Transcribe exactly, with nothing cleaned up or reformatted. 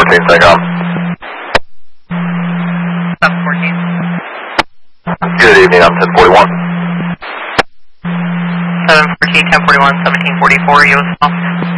fourteen, SATCOM. seven fourteen. Good evening, I'm ten forty-one. seven fourteen, ten forty-one, seventeen forty-four, U S